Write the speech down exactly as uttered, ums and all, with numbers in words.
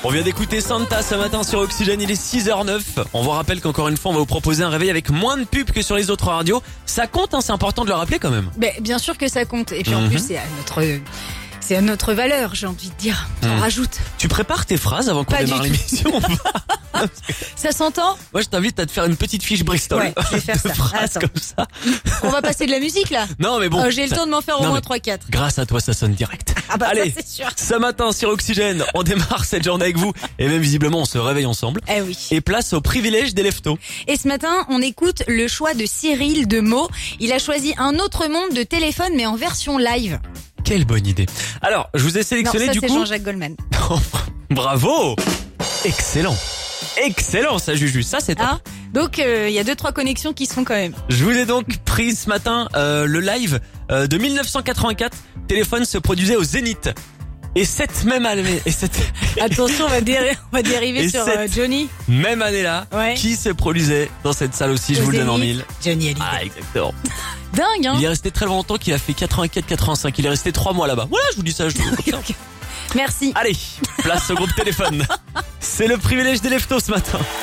On vient d'écouter Santa ce matin sur Oxygène, il est six heures neuf. On vous rappelle qu'encore une fois, on va vous proposer un réveil avec moins de pubs que sur les autres radios. Ça compte, hein, c'est important de le rappeler quand même. Ben, bien sûr que ça compte. Et puis en Mhm. plus, c'est à notre, c'est à notre valeur, j'ai envie de dire. On Mhm. rajoute. Tu prépares tes phrases avant qu'on Pas du démarre tout. l'émission? Ça s'entend? Moi, je t'invite à te faire une petite fiche Bristol. Ouais, je vais faire de ça. phrases Attends. comme ça. On va passer de la musique là? Non, mais bon. Oh, j'ai le ça- temps de m'en faire au Non, moins mais- trois quatre. Grâce à toi, ça sonne direct. Ah bah Allez. ça c'est sûr. Ce matin sur Oxygène, on démarre cette journée avec vous. Et même visiblement, on se réveille ensemble. Eh oui. Et place au privilège des leftos. Et ce matin, on écoute le choix de Cyril de Meaux. Il a choisi un autre monde de téléphone mais en version live. Quelle bonne idée. Alors, je vous ai Non, sélectionné ça du c'est coup. Jean-Jacques Goldman. Bravo. Excellent. Excellent, ça, Juju. Ça, c'est top. Ah, donc il euh, y a deux trois connexions qui se font quand même. Je vous ai donc pris ce matin euh, le live euh, de mille neuf cent quatre-vingt-quatre. Téléphone se produisait au Zénith. Et cette même année, et cette Attention, on va, déri- on va dériver Et sur cette- euh, Johnny. même année-là, Ouais. qui se produisait dans cette salle aussi, je Au vous le donne en Zénith. mille. Johnny Hallyday. Ah, exactement. Dingue, hein? Il est resté très longtemps qu'il a fait quatre-vingt-quatre quatre-vingt-cinq. Il est resté trois mois là-bas. Voilà, je vous dis ça. Je vous dis comme ça. Merci. Allez, place au groupe téléphone. C'est le privilège des leftos ce matin.